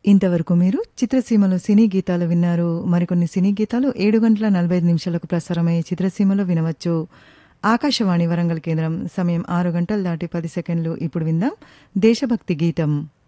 ఇంతవరకు మీరు చిత్రసీమలో సినీ గీతాలు విన్నారు. మరికొన్ని సినీ గీతాలు 7:45 ప్రసారమయ్యే చిత్రసీమలో వినవచ్చు. ఆకాశవాణి వరంగల్ కేంద్రం సమయం 6 గంటలు దాటి 10 సెకండ్లు. ఇప్పుడు విందాం దేశభక్తి గీతం.